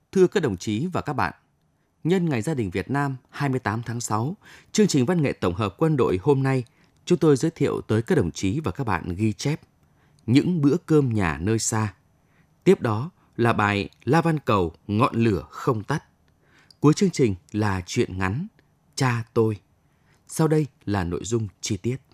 Thưa các đồng chí và các bạn, nhân Ngày Gia đình Việt Nam 28 tháng 6, chương trình văn nghệ tổng hợp quân đội hôm nay, chúng tôi giới thiệu tới các đồng chí và các bạn ghi chép Những bữa cơm nhà nơi xa. Tiếp đó là bài La Văn Cầu ngọn lửa không tắt. Cuối chương trình là truyện ngắn Cha tôi. Sau đây là nội dung chi tiết.